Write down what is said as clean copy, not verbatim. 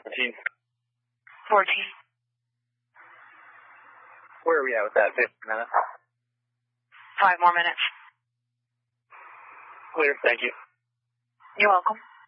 14. 14. Where are we at with that? 15 minutes. 5 more minutes. Clear, thank you. You're welcome.